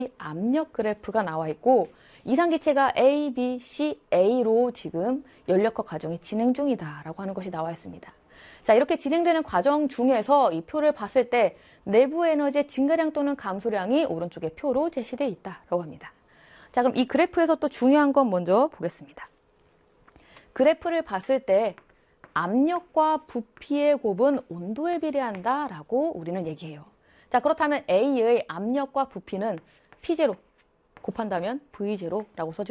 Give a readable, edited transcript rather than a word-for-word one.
압력 그래프가 나와 있고 이상기체가 A, B, C, A로 지금 연력화 과정이 진행 중이다라고 하는 것이 나와 있습니다. 자, 이렇게 진행되는 과정 중에서 이 표를 봤을 때 내부 에너지의 증가량 또는 감소량이 오른쪽에 표로 제시되어 있다라고 합니다. 자, 그럼 이 그래프에서 또 중요한 건 먼저 보겠습니다. 그래프를 봤을 때 압력과 부피의 곱은 온도에 비례한다라고 우리는 얘기해요. 자, 그렇다면 A의 압력과 부피는 P0 곱한다면 V0라고 써줄